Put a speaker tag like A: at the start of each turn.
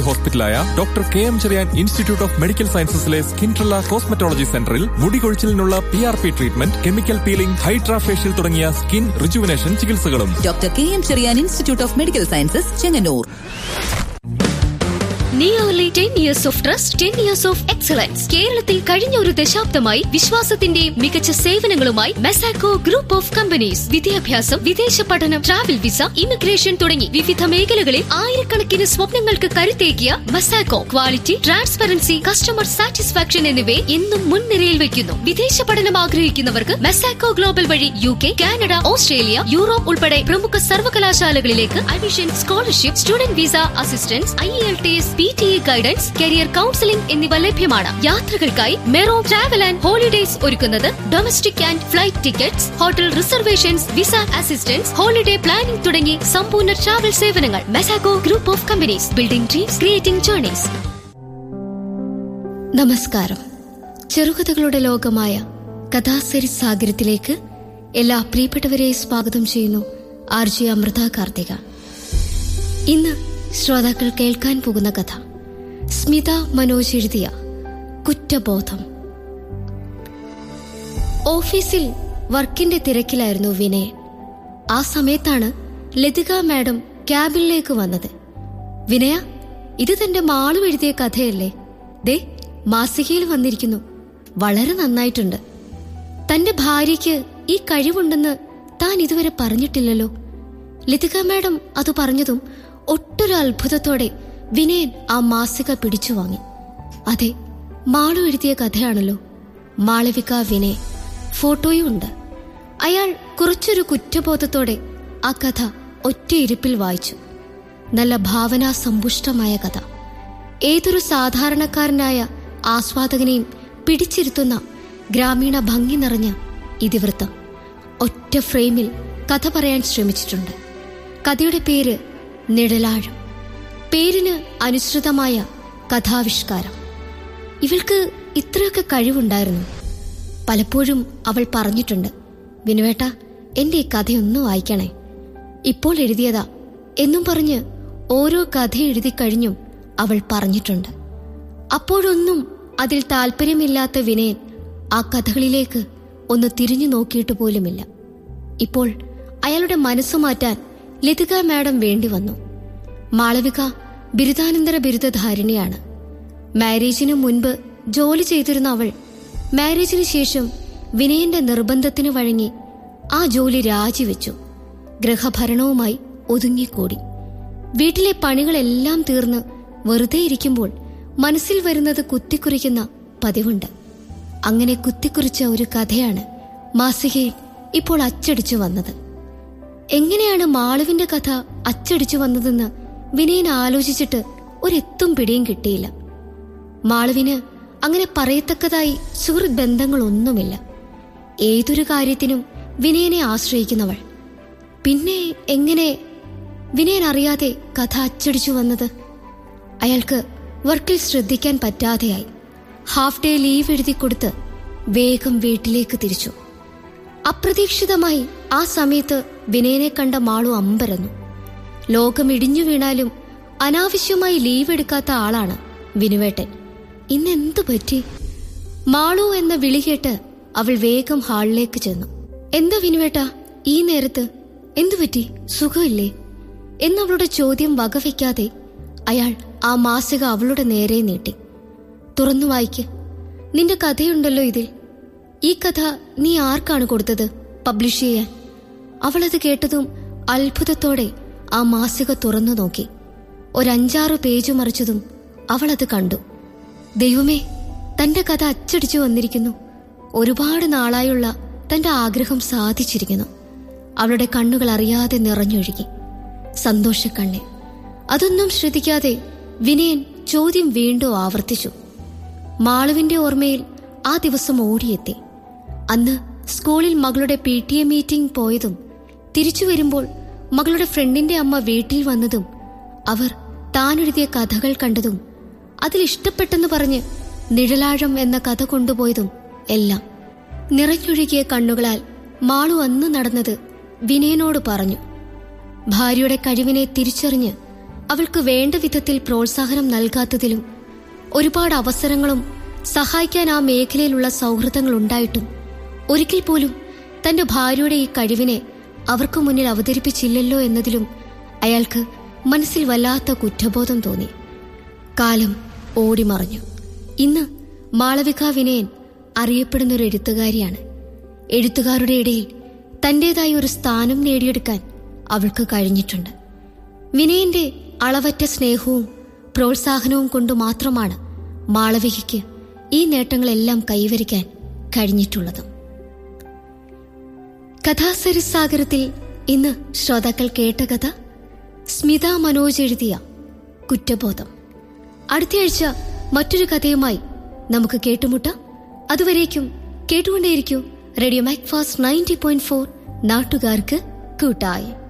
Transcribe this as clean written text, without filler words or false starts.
A: ഹോസ്പിറ്റലായ doctor KM Cherian institute of medical സയൻസസിലെ സ്കിൻട്രല്ല cosmetology സെന്ററിൽ മുടി കൊഴിച്ചിലിനുള്ള PRP treatment, chemical peeling, hydra facial തുടങ്ങിയ skin rejuvenation ചികിത്സകളും.
B: Doctor KM Cherian institute of medical sciences, Chengannur.
C: Nearly 10 years of trust, 10 years of excellence. കേരളത്തിൽ കഴിഞ്ഞ ഒരു ദശാബ്ദമായി വിശ്വാസത്തിന്റെ മികച്ച സേവനങ്ങളുമായി മെസാക്കോ ഗ്രൂപ്പ് ഓഫ് കമ്പനീസ്. വിദ്യാഭ്യാസം, വിദേശ പഠനം, ട്രാവൽ വിസ, ഇമിഗ്രേഷൻ തുടങ്ങി വിവിധ മേഖലകളിൽ ആയിരക്കണക്കിന് സ്വപ്നങ്ങൾക്ക് കരുത്തേകിയ മെസാക്കോ ക്വാളിറ്റി, ട്രാൻസ്പെറൻസി, കസ്റ്റമർ സാറ്റിസ്ഫാക്ഷൻ എന്നിവയെ എന്നും മുൻനിരയിൽ വയ്ക്കുന്നു. വിദേശ പഠനം ആഗ്രഹിക്കുന്നവർക്ക് മെസാക്കോ ഗ്ലോബൽ വഴി UK, കാനഡ, ഓസ്ട്രേലിയ, യൂറോപ്പ് ഉൾപ്പെടെ പ്രമുഖ സർവകലാശാലകളിലേക്ക് admission, scholarship, student visa assistance, IELTS, PTA guidance, career counselling എന്നിവ ലഭ്യമാണ്. യാത്രകൾക്കായി മെറോ ട്രാവൽ ആൻഡ് ഹോളിഡേസ് ഒരുക്കുന്നത് domestic and flight tickets, hotel reservations, visa assistance, holiday planning തുടങ്ങി സമ്പൂർണ്ണ ട്രാവൽ സേവനങ്ങൾ. മെസാക്കോ group of companies, building dreams, creating journeys. നമസ്കാരം. ചെറുകഥകളുടെ ലോകമായ കഥാസരി സാഗരത്തിലേക്ക് എല്ലാ പ്രിയപ്പെട്ടവരെയും സ്വാഗതം ചെയ്യുന്നു. RJ അമൃത കാർത്തിക. ഇന്ന് ശ്രോതാക്കൾ കേൾക്കാൻ പോകുന്ന കഥ സ്മിത മനോജ് എഴുതിയ കുറ്റബോധം. ഓഫീസിൽ വർക്കിന്റെ തിരക്കിലായിരുന്നു വിനയൻ. ആ സമയത്താണ് ലതിക മാഡം ക്യാബിനിലേക്ക് വന്നത്. വിനയ, ഇത് തന്റെ മാളു എഴുതിയ കഥയല്ലേ? ദേ, മാസികയിൽ വന്നിരിക്കുന്നു. വളരെ നന്നായിട്ടുണ്ട്. തന്റെ ഭാര്യയ്ക്ക് ഈ കഴിവുണ്ടെന്ന് താൻ ഇതുവരെ പറഞ്ഞിട്ടില്ലല്ലോ. ലതിക മാഡം അത് പറഞ്ഞതും ഒട്ടൊരു അത്ഭുതത്തോടെ വിനയൻ ആ മാസിക പിടിച്ചു വാങ്ങി. അതെ, മാളു എഴുതിയ കഥയാണല്ലോ. മാളവിക വിനയൻ, ഫോട്ടോയും ഉണ്ട്. അയാൾ കുറച്ചൊരു കുറ്റബോധത്തോടെ ആ കഥ ഒറ്റയിരുപ്പിൽ വായിച്ചു. നല്ല ഭാവനാ സമ്പുഷ്ടമായ കഥ. ഏതൊരു സാധാരണക്കാരനായ ആസ്വാദകനെയും പിടിച്ചിരുത്തുന്ന ഗ്രാമീണ ഭംഗി നിറഞ്ഞ ഇതിവൃത്തം. ഒറ്റ ഫ്രെയിമിൽ കഥ പറയാൻ ശ്രമിച്ചിട്ടുണ്ട്. കഥയുടെ പേര് നിഴലാഴം. പേരിന് അനുസൃതമായ കഥാവിഷ്കാരം. ഇവൾക്ക് ഇത്രയൊക്കെ കഴിവുണ്ടായിരുന്നു. പലപ്പോഴും അവൾ പറഞ്ഞിട്ടുണ്ട്, വിനുവേട്ട, എന്റെ ഈ കഥയൊന്നും വായിക്കണേ, ഇപ്പോൾ എഴുതിയതാ എന്നും പറഞ്ഞ് ഓരോ കഥ എഴുതി കഴിഞ്ഞും അവൾ പറഞ്ഞിട്ടുണ്ട്. അപ്പോഴൊന്നും അതിൽ താല്പര്യമില്ലാത്ത വിനയൻ ആ കഥകളിലേക്ക് ഒന്ന് തിരിഞ്ഞു നോക്കിയിട്ട് പോലുമില്ല. ഇപ്പോൾ അയാളുടെ മനസ്സു മാറ്റാൻ ലതിക മാഡം വേണ്ടി വന്നു. മാളവിക ബിരുദാനന്തര ബിരുദധാരിണിയാണ്. മാരേജിനു മുൻപ് ജോലി ചെയ്തിരുന്ന അവൾ മാരേജിനു ശേഷം വിനയന്റെ നിർബന്ധത്തിന് വഴങ്ങി ആ ജോലി രാജിവെച്ചു. ഗൃഹഭരണവുമായി ഒതുങ്ങിക്കൂടി. വീട്ടിലെ പണികളെല്ലാം തീർന്ന് വെറുതെ ഇരിക്കുമ്പോൾ മനസ്സിൽ വരുന്നത് കുത്തിക്കുറിക്കുന്ന പതിവുണ്ട്. അങ്ങനെ കുത്തിക്കുറിച്ച ഒരു കഥയാണ് മാസികയിൽ ഇപ്പോൾ അച്ചടിച്ചു വന്നത്. എങ്ങനെയാണ് മാളുവിന്റെ കഥ അച്ചടിച്ചു വന്നതെന്ന് വിനയൻ ആലോചിച്ചിട്ട് ഒരെത്തും പിടിയും കിട്ടിയില്ല. മാളുവിന് അങ്ങനെ പറയത്തക്കതായി സുഹൃത്ത് ബന്ധങ്ങളൊന്നുമില്ല. ഏതൊരു കാര്യത്തിനും വിനയനെ ആശ്രയിക്കുന്നവൾ. പിന്നെ എങ്ങനെ വിനയൻ അറിയാതെ കഥ അച്ചടിച്ചു വന്നത്? അയാൾക്ക് വർക്കിൽ ശ്രദ്ധിക്കാൻ പറ്റാതെയായി. ഹാഫ് ഡേ ലീവ് എഴുതി കൊടുത്ത് വേഗം വീട്ടിലേക്ക് തിരിച്ചു. അപ്രതീക്ഷിതമായി ആ സമയത്ത് വിനയനെ കണ്ട മാളു അമ്പരന്നു. ലോകം ഇടിഞ്ഞു വീണാലും അനാവശ്യമായി ലീവ് എടുക്കാത്ത ആളാണ് വിനുവേട്ടൻ. ഇന്നെന്തു പറ്റി? മാളു എന്ന വിളി കേട്ട് അവൾ വേഗം ഹാളിലേക്ക് ചെന്നു. എന്താ വിനുവേട്ടാ ഈ നേരത്ത്? എന്തുപറ്റി? സുഖമില്ലേ? എന്നവളുടെ ചോദ്യം വകവയ്ക്കാതെ അയാൾ ആ മാസിക അവളുടെ നേരെ നീട്ടി. തുറന്നു വായിക്ക്. നിന്റെ കഥയുണ്ടല്ലോ ഇതിൽ. ഈ കഥ നീ ആർക്കാണ് കൊടുത്തത് പബ്ലിഷ് ചെയ്യാൻ? അവളത് കേട്ടതും അത്ഭുതത്തോടെ ആ മാസിക തുറന്നു നോക്കി. 5-6 പേജ് മറിച്ചതും അവളത് കണ്ടു. ദൈവമേ, തന്റെ കഥ അച്ചടിച്ചു വന്നിരിക്കുന്നു. ഒരുപാട് നാളായുള്ള തന്റെ ആഗ്രഹം സാധിച്ചിരിക്കുന്നു. അവളുടെ കണ്ണുകൾ അറിയാതെ നിറഞ്ഞൊഴുകി. സന്തോഷക്കണ്ണീർ. അതൊന്നും ശ്രദ്ധിക്കാതെ വിനയൻ ചോദ്യം വീണ്ടും ആവർത്തിച്ചു. മാളുവിന്റെ ഓർമ്മയിൽ ആ ദിവസം ഓടിയെത്തി. അന്ന് സ്കൂളിൽ മകളുടെ PTA മീറ്റിംഗ് പോയതും തിരിച്ചു വരുമ്പോൾ മകളുടെ ഫ്രണ്ടിന്റെ അമ്മ വീട്ടിൽ വന്നതും അവർ താനെഴുതിയ കഥകൾ കണ്ടതും അതിലിഷ്ടപ്പെട്ടെന്ന് പറഞ്ഞ് നിഴലാഴം എന്ന കഥ കൊണ്ടുപോയതും എല്ലാം. നിറഞ്ഞൊഴുകിയ കണ്ണുകളാൽ മാളു അന്ന് നടന്നത് വിനയനോട് പറഞ്ഞു. ഭാര്യയുടെ കഴിവിനെ തിരിച്ചറിഞ്ഞ് അവൾക്ക് വേണ്ട വിധത്തിൽ പ്രോത്സാഹനം നൽകാത്തതിലും ഒരുപാട് അവസരങ്ങളും സഹായിക്കാൻ ആ മേഖലയിലുള്ള സൗഹൃദങ്ങൾ ഉണ്ടായിട്ടും ഒരിക്കൽ പോലും തന്റെ ഭാര്യയുടെ ഈ കഴിവിനെ അവർക്ക് മുന്നിൽ അവതരിപ്പിച്ചില്ലല്ലോ എന്നതിലും അയാൾക്ക് മനസ്സിൽ വല്ലാത്ത കുറ്റബോധം തോന്നി. കാലം ഓടിമറഞ്ഞു. ഇന്ന് മാളവിക വിനയൻ അറിയപ്പെടുന്നൊരു എഴുത്തുകാരിയാണ്. എഴുത്തുകാരുടെ ഇടയിൽ തന്റേതായ ഒരു സ്ഥാനം നേടിയെടുക്കാൻ അവൾക്ക് കഴിഞ്ഞിട്ടുണ്ട്. വിനയന്റെ അളവറ്റ സ്നേഹവും പ്രോത്സാഹനവും കൊണ്ട് മാത്രമാണ് മാളവികയ്ക്ക് ഈ നേട്ടങ്ങളെല്ലാം കൈവരിക്കാൻ കഴിഞ്ഞിട്ടുള്ളതും. കഥാസരിസാഗരത്തിൽ ഇന്ന് ശ്രോതാക്കൾ കേട്ട കഥ സ്മിത മനോജ് എഴുതിയ കുറ്റബോധം. അടുത്തയാഴ്ച മറ്റൊരു കഥയുമായി നമുക്ക് കേട്ടുമുട്ടാം. അതുവരേക്കും കേട്ടുകൊണ്ടേയിരിക്കൂ റേഡിയോ മാക്ഫാസ്റ്റ് 90.4 നാട്ടുകാർക്ക് കൂട്ടായി.